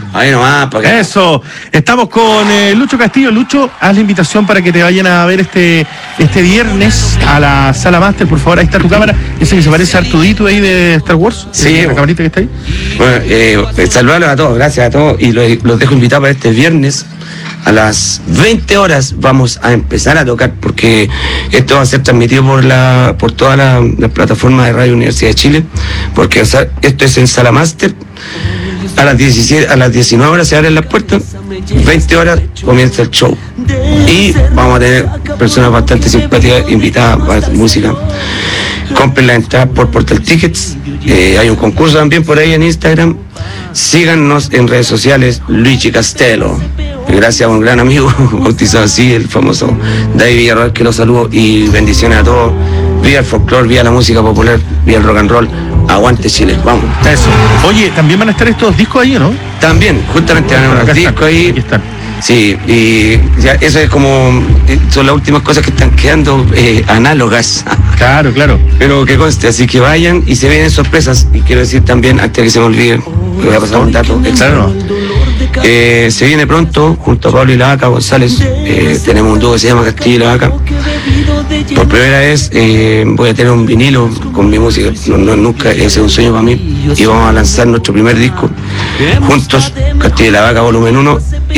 Ahí nomás, para acá. Eso, estamos con Lucho Castillo. Lucho, haz la invitación para que te vayan a ver este viernes a la Sala Máster, por favor. Ahí está tu cámara, ese que se parece a Artudito ahí de Star Wars. Sí, la camarita que está ahí. Bueno, saludarlos a todos, gracias a todos, y los dejo invitados para este viernes. A las 20 horas vamos a empezar a tocar, porque esto va a ser transmitido por todas las plataformas de Radio Universidad de Chile, porque esto es en Sala Máster. A las 19 horas se abren las puertas, 20 horas comienza el show. Y vamos a tener personas bastante simpáticas invitadas para música. Compren la entrada por Portal Tickets. Hay un concurso también por ahí en Instagram. Síganos en redes sociales, Luigi Castelo. Gracias a un gran amigo, bautizado así, el famoso David Villarroel, que los saludo y bendiciones a todos. Viva el folclore, viva la música popular, viva el rock and roll. Aguante Chile, vamos. Eso. Oye, también van a estar estos discos ahí, ¿no? También, justamente van a haber unos discos ahí. Aquí están. Sí, y ya eso es como, son las últias cosas que están quedando análogas. Claro. Pero que conste, así que vayan y se vienen sorpresas. Y quiero decir también, antes de que se me olvide, voy a pasar un dato extra. Claro. Se viene pronto, junto a Pablo y la Vaca González, tenemos un dúo que se llama Castillo y la Vaca. Por primera vez voy a tener un vinilo con mi música, nunca, ese es un sueño para mí, y vamos a lanzar nuestro primer disco juntos, Castillo y la Vaca volumen 1.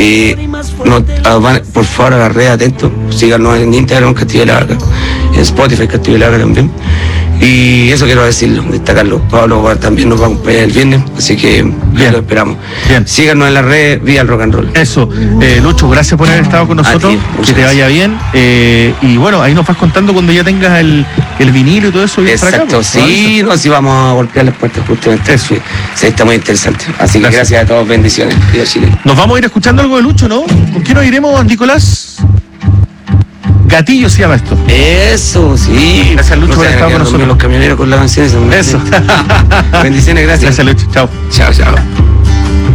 Por favor, agarré atentos, síganos en Instagram, Castillo y la Vaca, en Spotify, Castillo y la Vaca también. Y eso quiero decirlo, destacarlo. Pablo también nos va a acompañar el viernes, así que bien, lo esperamos. Bien. Síganos en las redes, vía el rock and roll. Eso, Lucho, gracias por haber estado con nosotros, que te vaya bien. Y bueno, ahí nos vas contando cuando ya tengas el vinilo y todo eso. Exacto, acá, sí, no, sí vamos a golpear las puertas justamente. Eso. Sí, está muy interesante. Así que gracias a todos, bendiciones. Viva Chile. Nos vamos a ir escuchando algo de Lucho, ¿no? ¿Con quién nos iremos, Nicolás? Gatillo se llama esto. Eso, sí. Gracias, Lucho, por haber estado con nosotros. Los camioneros con las canciones. Eso. Bendiciones, gracias. Gracias, Lucho. Chao. Chao.